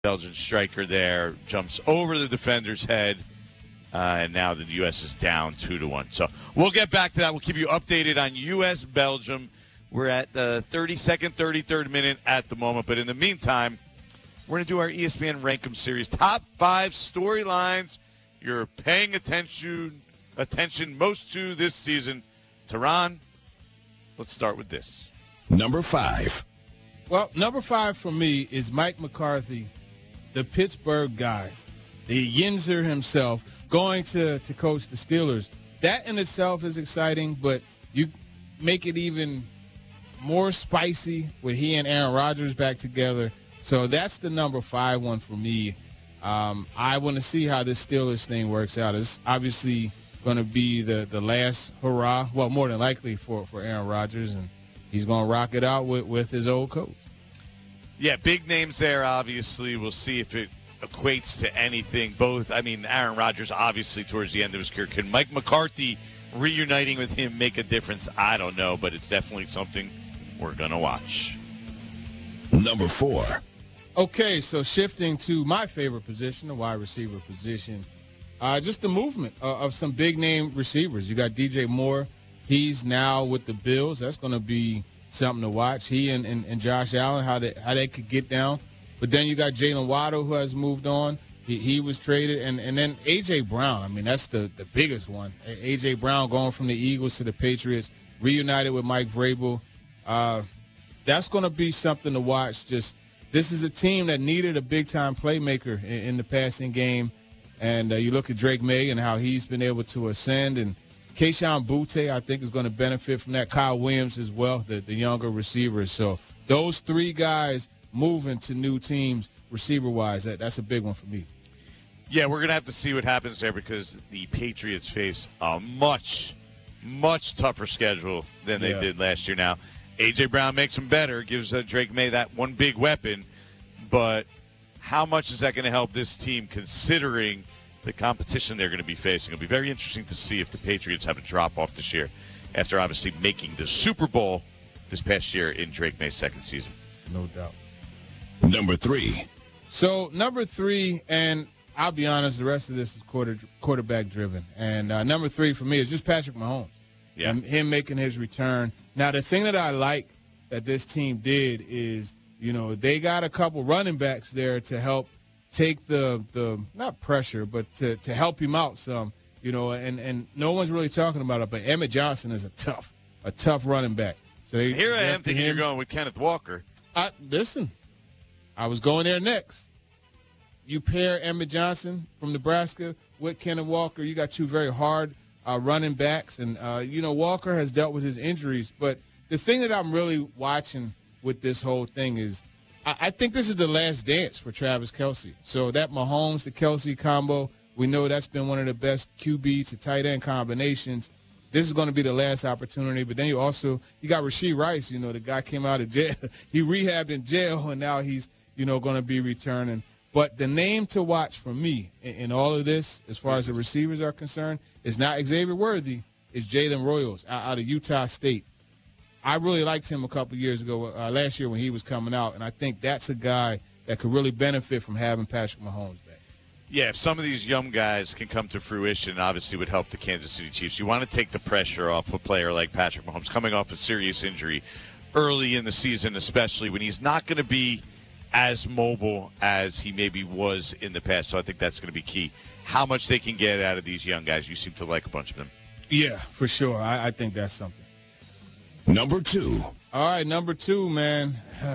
Belgian striker there jumps over the defender's head, and now the U.S. is down 2-1. So we'll get back to that. We'll keep you updated on U.S.-Belgium. We're at the 32nd, 33rd minute at the moment, but in the meantime, we're going to do our ESPN Rankum series, top 5 storylines you're paying attention most to this season. Tehran, let's start with this. Number 5. Well, number 5 for me is Mike McCarthy, the Pittsburgh guy, the Yinzer himself, going to coach the Steelers. That in itself is exciting, but you make it even more spicy with he and Aaron Rodgers back together. So that's the number 5 one for me. I want to see how this Steelers thing works out. It's obviously going to be the last hurrah, well, more than likely for Aaron Rodgers, and he's going to rock it out with his old coach. Yeah, big names there, obviously. We'll see if it equates to anything. Aaron Rodgers, obviously, towards the end of his career. Can Mike McCarthy reuniting with him make a difference? I don't know, but it's definitely something we're going to watch. Number 4. Okay, so shifting to my favorite position, the wide receiver position, just the movement of some big-name receivers. You got DJ Moore. He's now with the Bills. That's going to be something to watch. He and Josh Allen, how they could get down. But then you got Jalen Waddle, who has moved on. He was traded. And then A.J. Brown. I mean, that's the biggest one. A.J. Brown going from the Eagles to the Patriots, reunited with Mike Vrabel. That's going to be something to watch. This is a team that needed a big-time playmaker in the passing game. And you look at Drake May and how he's been able to ascend. And Kayshon Boutte, I think, is going to benefit from that. Kyle Williams as well, the younger receivers. So those 3 guys moving to new teams receiver-wise, that's a big one for me. Yeah, we're going to have to see what happens there because the Patriots face a much, much tougher schedule than they did last year now. A.J. Brown makes them better, gives Drake May that one big weapon, but how much is that going to help this team considering the competition they're going to be facing? It'll be very interesting to see if the Patriots have a drop-off this year after obviously making the Super Bowl this past year in Drake May's second season. No doubt. Number 3. So number 3, and I'll be honest, the rest of this is quarterback-driven. And number 3 for me is just Patrick Mahomes. Yeah. And him making his return. Now, the thing that I like that this team did is, they got a couple running backs there to help take the not pressure, but to help him out some, and no one's really talking about it, but Emmett Johnson is a tough running back. So here I am thinking you're going with Kenneth Walker. Listen, I was going there next. You pair Emmett Johnson from Nebraska with Kenneth Walker, you got 2 very hard running backs, and Walker has dealt with his injuries. But the thing that I'm really watching with this whole thing is I think this is the last dance for Travis Kelce. So that Mahomes to Kelce combo, we know that's been one of the best QB to tight end combinations. This is going to be the last opportunity. But then you got Rashee Rice, the guy came out of jail. He rehabbed in jail, and now he's, going to be returning. But the name to watch for me in all of this, as far as the receivers are concerned, is not Xavier Worthy. It's Jalen Royals out of Utah State. I really liked him a couple years ago, last year when he was coming out, and I think that's a guy that could really benefit from having Patrick Mahomes back. Yeah, if some of these young guys can come to fruition, obviously would help the Kansas City Chiefs. You want to take the pressure off a player like Patrick Mahomes coming off a serious injury early in the season, especially when he's not going to be as mobile as he maybe was in the past. So I think that's going to be key. How much they can get out of these young guys. You seem to like a bunch of them. Yeah, for sure. I think that's something. Number 2. All right, number 2, man.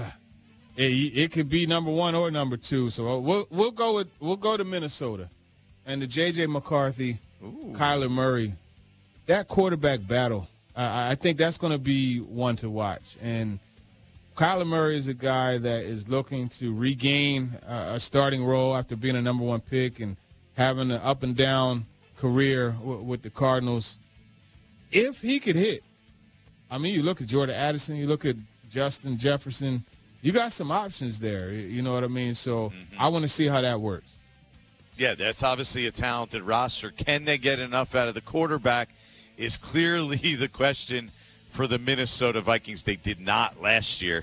It could be number 1 or number 2. So we'll go to Minnesota, and the J.J. McCarthy, Kyler Murray, that quarterback battle. I think that's going to be one to watch. And Kyler Murray is a guy that is looking to regain a starting role after being a number 1 pick and having an up and down career with the Cardinals. If he could hit, you look at Jordan Addison, you look at Justin Jefferson, you got some options there. You know what I mean? So I want to see how that works. Yeah, that's obviously a talented roster. Can they get enough out of the quarterback is clearly the question for the Minnesota Vikings. They did not last year.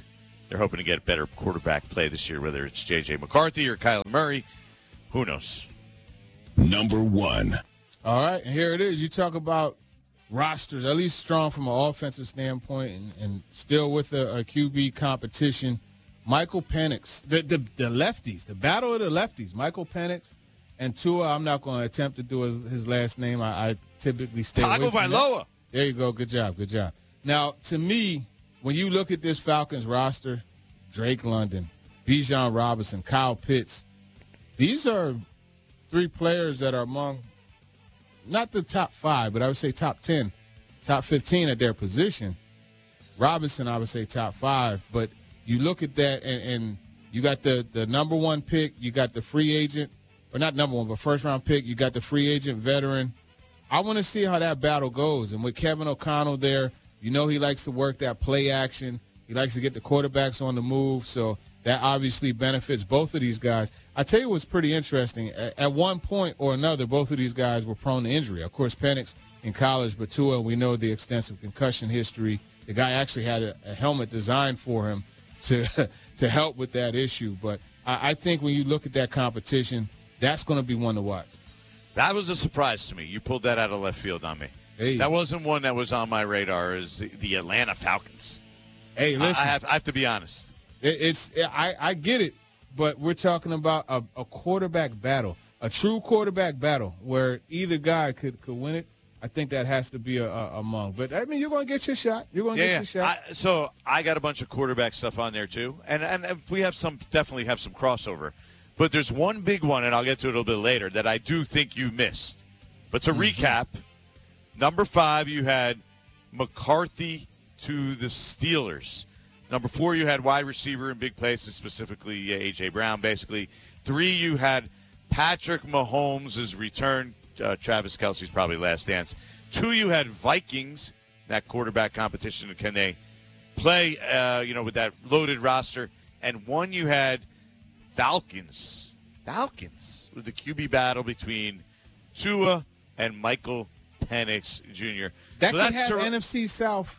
they're hoping to get better quarterback play this year, whether it's J.J. McCarthy or Kyler Murray. Who knows? Number 1. All right, and here it is. You talk about rosters, at least strong from an offensive standpoint and still with a QB competition. Michael Penix, the lefties, the battle of the lefties, Michael Penix and Tua. I'm not going to attempt to do his last name. I typically stay away from that. There you go. Good job. Good job. Now, to me, when you look at this Falcons roster, Drake London, Bijan Robinson, Kyle Pitts, these are 3 players that are among not the top 5, but I would say top 10, top 15 at their position. Robinson, I would say top 5, but you look at that and you got the number 1 pick, you got the free agent, or not number 1, but first-round pick, you got the free agent veteran. I want to see how that battle goes. And with Kevin O'Connell there, you know he likes to work that play action. He likes to get the quarterbacks on the move, so that obviously benefits both of these guys. I tell you what's pretty interesting. At one point or another, both of these guys were prone to injury. Of course, Penix in college, but Tua, we know the extensive concussion history. The guy actually had a helmet designed for him to help with that issue. But I think when you look at that competition, that's going to be one to watch. That was a surprise to me. You pulled that out of left field on me. Hey. That wasn't one that was on my radar, is the Atlanta Falcons. Hey, listen. I have to be honest. I get it, but we're talking about a quarterback battle, a true quarterback battle where either guy could win it. I think that has to be among. But, I mean, you're going to get your shot. You're going to get your shot. So I got a bunch of quarterback stuff on there, too. And we have definitely have some crossover. But there's one big one, and I'll get to it a little bit later, that I do think you missed. But to recap, number 5, you had McCarthy to the Steelers. Number 4, you had wide receiver in big places, specifically A.J. Brown, basically. 3, you had Patrick Mahomes' return. Travis Kelce's probably last dance. 2, you had Vikings, that quarterback competition. Can they play, with that loaded roster? And 1, you had Falcons with the QB battle between Tua and Michael Penix Jr. That could have NFC South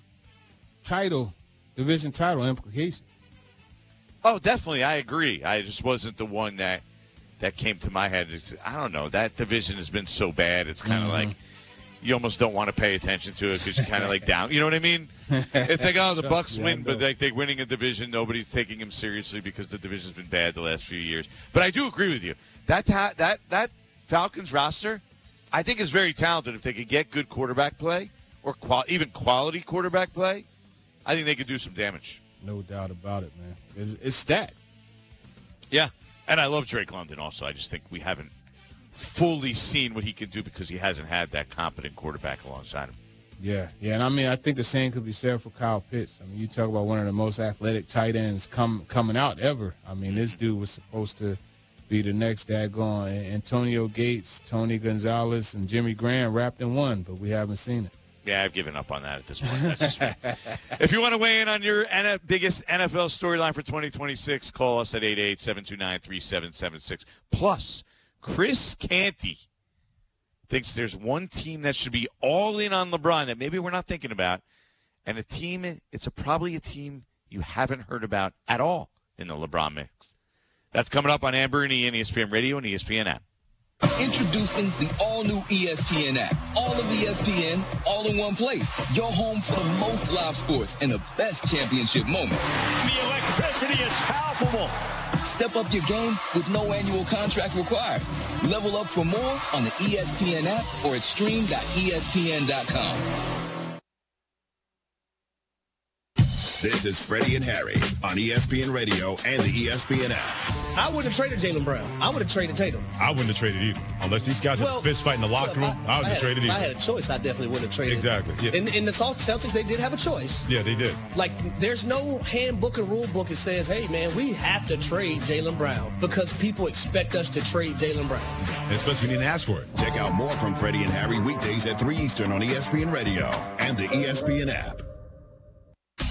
division title implications. Oh, definitely. I agree. I just wasn't the one that came to my head. I don't know. That division has been so bad. It's kind of like you almost don't want to pay attention to it because you're kind of like down. You know what I mean? It's like, the Bucs win, but like they're winning a division. Nobody's taking them seriously because the division's been bad the last few years. But I do agree with you. That Falcons roster, I think, is very talented. If they could get good quarterback play or even quality quarterback play, I think they could do some damage. No doubt about it, man. It's stacked. Yeah, and I love Drake London also. I just think we haven't fully seen what he can do because he hasn't had that competent quarterback alongside him. Yeah, and I mean, I think the same could be said for Kyle Pitts. I mean, you talk about one of the most athletic tight ends coming out ever. I mean, this dude was supposed to be the next daggone Antonio Gates, Tony Gonzalez, and Jimmy Graham wrapped in one, but we haven't seen it. Yeah, I've given up on that at this point. That's just me. If you want to weigh in on your biggest NFL storyline for 2026, call us at 888-729-3776. Plus, Chris Canty thinks there's one team that should be all in on LeBron that maybe we're not thinking about, and it's probably a team you haven't heard about at all in the LeBron mix. That's coming up on Amber and Ian, ESPN Radio and ESPN app. Introducing the all-new ESPN app. All of ESPN, all in one place. Your home for the most live sports and the best championship moments. The electricity is palpable. Step up your game with no annual contract required. Level up for more on the ESPN app or at stream.espn.com. This is Freddie and Harry on ESPN Radio and the ESPN app. I wouldn't have traded Jaylen Brown. I would have traded Tatum. I wouldn't have traded either. Unless these guys are fist fighting in the locker room, I wouldn't have traded either. If I had a choice, I definitely wouldn't have traded. Exactly. Yeah. In the Celtics, they did have a choice. Yeah, they did. Like, there's no handbook or rule book that says, hey, man, we have to trade Jaylen Brown because people expect us to trade Jaylen Brown. And especially we didn't ask for it. Check out more from Freddie and Harry weekdays at 3 Eastern on ESPN Radio and the ESPN app.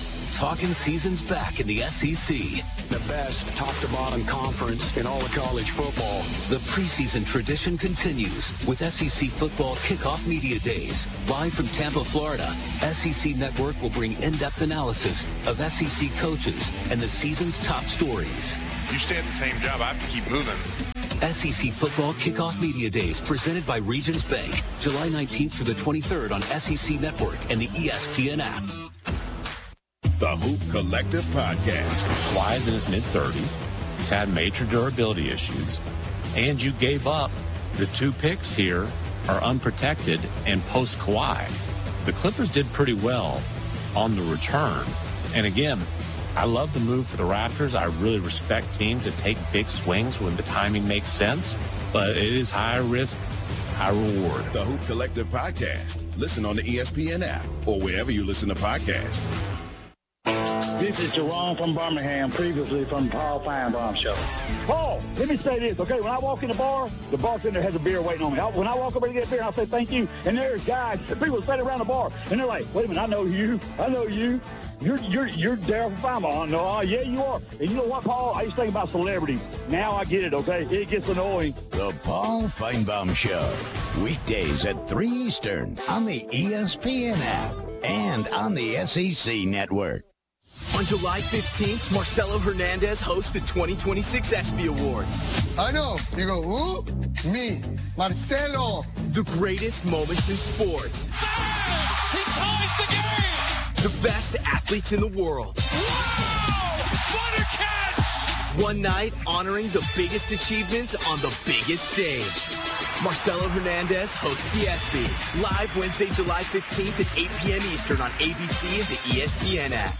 talking season's back in the SEC. The best top-to-bottom conference in all of college football. The preseason tradition continues with SEC Football Kickoff Media Days. Live from Tampa, Florida, SEC Network will bring in-depth analysis of SEC coaches and the season's top stories. You stay at the same job, I have to keep moving. SEC Football Kickoff Media Days presented by Regions Bank, July 19th through the 23rd on SEC Network and the ESPN app. The Hoop Collective Podcast. Kawhi's in his mid-30s. He's had major durability issues. And you gave up the 2 picks here are unprotected and post-Kawhi. The Clippers did pretty well on the return. And again, I love the move for the Raptors. I really respect teams that take big swings when the timing makes sense. But it is high risk, high reward. The Hoop Collective Podcast. Listen on the ESPN app or wherever you listen to podcasts. This is Jerome from Birmingham, previously from Paul Feinbaum Show. Paul, let me say this, okay? When I walk in the bartender has a beer waiting on me. When I walk over to get a beer, I say thank you, and there's guys, people standing around the bar, and they're like, wait a minute, I know you. You're Daryl from Feinbaum. No, yeah, you are. And you know what, Paul? I used to think about celebrities. Now I get it, okay? It gets annoying. The Paul Feinbaum Show, weekdays at 3 Eastern on the ESPN app and on the SEC Network. On July 15th, Marcelo Hernandez hosts the 2026 ESPY Awards. I know. You go, who? Me, Marcelo. The greatest moments in sports. He ties the game! The best athletes in the world. Wow! What a catch! One night honoring the biggest achievements on the biggest stage. Marcelo Hernandez hosts the ESPYs. Live Wednesday, July 15th at 8 p.m. Eastern on ABC and the ESPN app.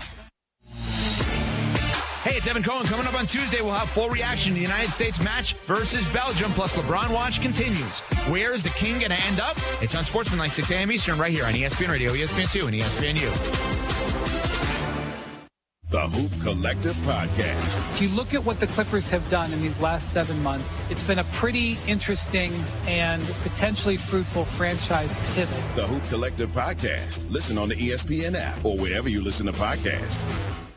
Hey, it's Evan Cohen. Coming up on Tuesday, we'll have full reaction to the United States match versus Belgium, plus LeBron Watch continues. Where is the king going to end up? It's on Sportsmanlike, 6 a.m. Eastern, right here on ESPN Radio, ESPN2, and ESPNU. The Hoop Collective Podcast. If you look at what the Clippers have done in these last 7 months, it's been a pretty interesting and potentially fruitful franchise pivot. The Hoop Collective Podcast. Listen on the ESPN app or wherever you listen to podcasts.